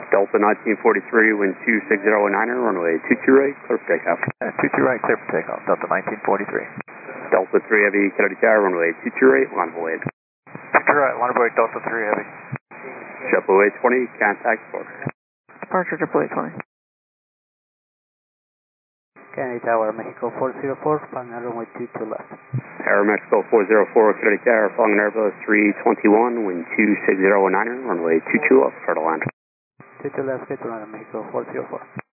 Delta 1943, wind 26019er, runway 22 right, clear for takeoff. 22 right, clear for takeoff, Delta 1943. Delta 3 Heavy, Kennedy Tower, runway 22 right, line of way. 22 right, line of way, Delta 3 Heavy. JetBlue 820, contact 4. Departure JetBlue 820. Kennedy Tower, Mexico 404, flying runway 22 left. Aeromexico 404, Kennedy Tower, flying Airbus 321, wind 26019er, runway 22 left, start to land. 22 left, get to land, Mexico 404.